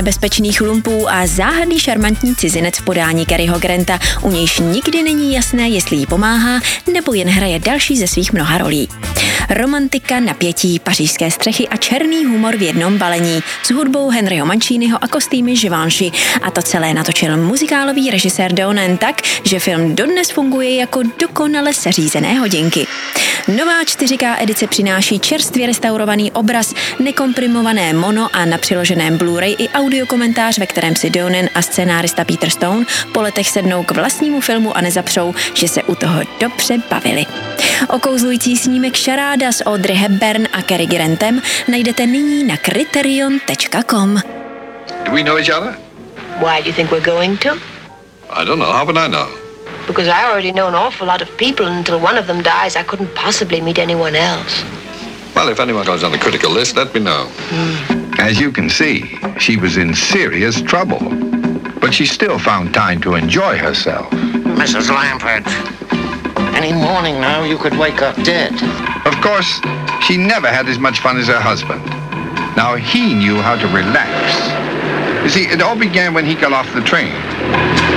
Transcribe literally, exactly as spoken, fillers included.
nebezpečných lumpů a záhadný šarmantní cizinec v podání Caryho Granta, u nějž nikdy není jasné, jestli jí pomáhá nebo jen hraje další ze svých mnoha rolí. Romantika, napětí, pařížské střechy a černý humor v jednom balení s hudbou Henryho Manciniho a kostýmy Givenchy. A to celé natočil muzikálový režisér Donen tak, že film dodnes funguje jako dokonale seřízené hodinky. Nová čtyři ká edice přináší čerstvě restaurovaný obraz, nekomprimované mono a na přiloženém Blu-ray i audiokomentář, ve kterém si Donen a scenárista Peter Stone po letech sednou k vlastnímu filmu a nezapřou, že se u toho dobře bavili. Okouzlující snímek Šaráda s Audrey Hepburn a Cary Grantem najdete nyní na criterion tečka com. Do we know each other? Why do you think we're going to? I don't know. How would I know? Because I already know an awful lot of people, and until one of them dies, I couldn't possibly meet anyone else. Well, if anyone goes on the critical list, let me know. Mm. As you can see, she was in serious trouble, but she still found time to enjoy herself. Missus Lampert, any morning now you could wake up dead. Of course, she never had as much fun as her husband. Now he knew how to relax. You see, it all began when he got off the train.